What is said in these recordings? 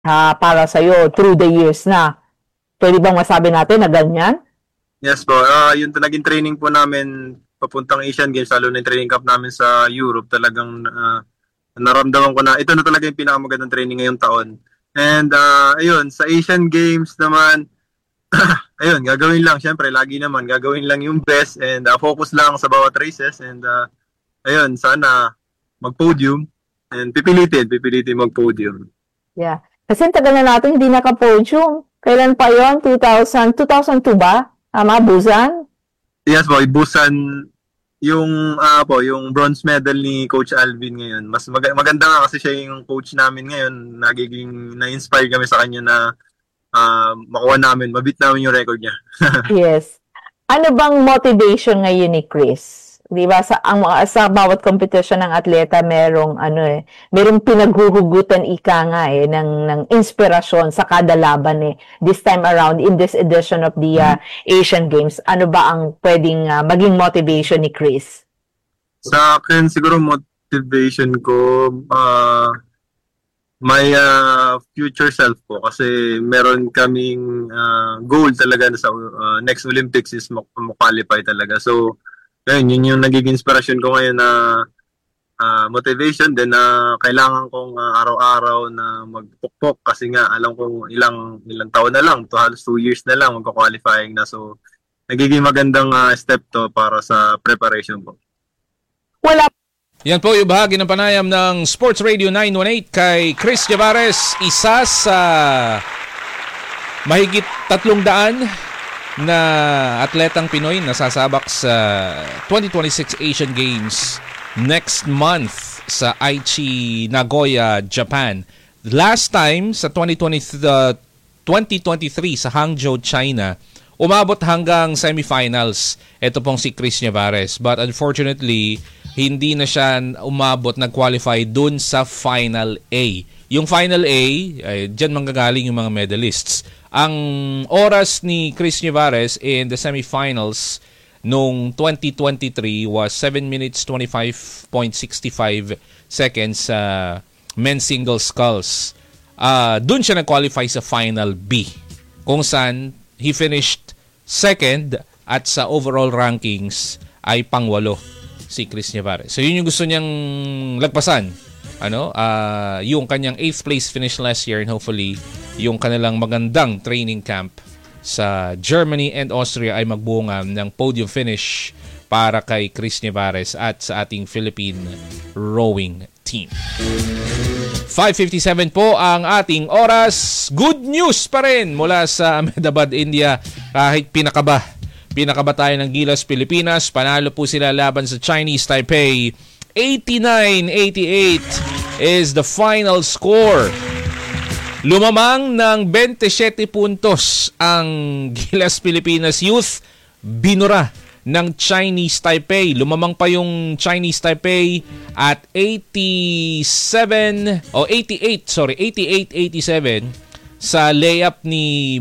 para sa'yo through the years na. Pwede bang masabi natin na ganyan? Yes po. Yung naging training po namin papuntang Asian Games, lalo na yung training camp namin sa Europe, talagang naramdaman ko na ito na talaga yung pinakamagandang training ngayong taon. And ayun, sa Asian Games naman, ayun, gagawin lang. Siyempre, lagi naman, gagawin lang yung best and focus lang sa bawat races. And ayun, sana mag-podium and pipilitin mag-podium. Yeah. Kasi tagal na natin hindi naka-podium. Kailan pa yon? 2002 ba? Tama, Busan? Yes po, Busan, yung yung bronze medal ni Coach Alvin ngayon. Mas maganda nga kasi siya yung coach namin ngayon. Nagiging na-inspire kami sa kanya na makuha namin, mabit namin yung record niya. Yes. Ano bang motivation ngayon ni Chris? 'Di ba sa bawat competition ng atleta merong pinaghuhugutan ika nga ng inspirasyon sa kada laban this time around in this edition of the Asian Games. Ano ba ang pwedeng maging motivation ni Chris? Sa akin siguro motivation ko my future self po, kasi meron kaming goal talaga sa next Olympics is qualify talaga. So yun yung nagiging inspiration ko ngayon na motivation din na kailangan kong araw-araw na magpukpok, kasi nga alam kong ilang taon na lang, halos 2 years na lang magko-qualifying na. So nagiging magandang step to para sa preparation po. Yan po yung bahagi ng panayam ng Sports Radio 918 kay Chris Llevares, isa sa mahigit 300 na atletang Pinoy na sasabak sa 2026 Asian Games next month sa Aichi, Nagoya, Japan. Last time sa 2023 sa Hangzhou, China, umabot hanggang semifinals ito pong si Chris Llevares, but unfortunately hindi na siya umabot, nag-qualify dun sa Final A. Yung Final A, dyan manggagaling yung mga medalists. Ang oras ni Chris Llevares in the semifinals noong 2023 was 7 minutes 25.65 seconds sa men's single sculls. Dun siya nag-qualify sa Final B, kung saan he finished second at sa overall rankings ay pang-8 si Chris Llevares. So yun yung gusto niyang lagpasan. Yung kanyang 8th place finish last year, and hopefully yung kanilang magandang training camp sa Germany and Austria ay magbunga ng podium finish para kay Chris Llevares at sa ating Philippine rowing team. 5:57 po ang ating oras. Good news pa rin mula sa Ahmedabad, India. Kahit pinakaba tayo ng Gilas Pilipinas, panalo po sila laban sa Chinese Taipei. 89-88 is the final score. Lumamang ng 27 puntos ang Gilas Pilipinas Youth. Binura ng Chinese Taipei. Lumamang pa yung Chinese Taipei at 88-87 sa layup ni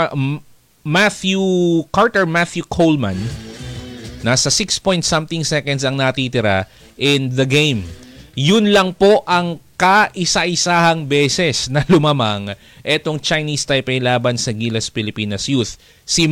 Matthew Coleman. Nasa 6 point something seconds ang natitira in the game. Yun lang po ang kaisa-isahang beses na lumamang etong Chinese Taipei laban sa Gilas Pilipinas Youth. Si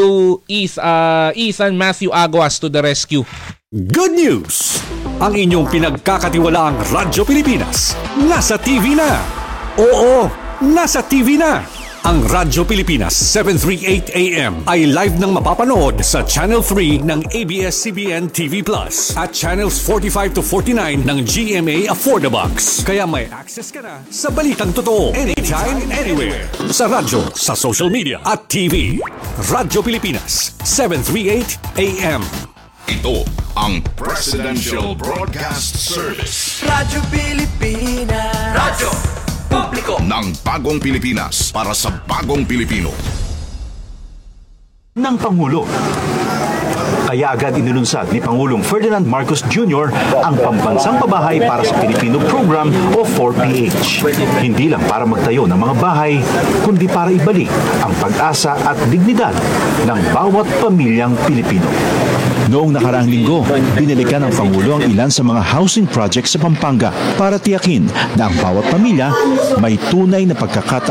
Ethan Matthew Aguas to the rescue. Good news! Ang inyong pinagkakatiwalaang Radyo Pilipinas nasa TV na. Oo, nasa TV na. Ang Radyo Pilipinas 738 AM ay live nang mapapanood sa Channel 3 ng ABS-CBN TV Plus at Channels 45 to 49 ng GMA Affordabox. Kaya may access ka na sa balitang totoo anytime, anywhere. Sa radyo, sa social media at TV. Radyo Pilipinas 738 AM. Ito ang Presidential Broadcast Service. Radyo Pilipinas. Radyo Publiko ng bagong Pilipinas para sa bagong Pilipino. Ng Pangulo. Kaya agad inilunsad ni Pangulong Ferdinand Marcos Jr. ang Pambansang Pabahay para sa Pilipino Program o 4PH. Hindi lang para magtayo ng mga bahay, kundi para ibalik ang pag-asa at dignidad ng bawat pamilyang Pilipino. Noong nakaraang linggo, binilikan ng Pangulo ang ilan sa mga housing projects sa Pampanga para tiyakin na ang bawat pamilya may tunay na pagkakataon